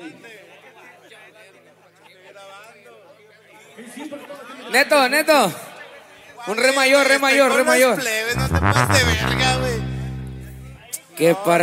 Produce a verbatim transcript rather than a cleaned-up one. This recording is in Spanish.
Neto, Neto. Un re mayor, re mayor, re mayor. Plebes, no te pases de verga, güey. Qué par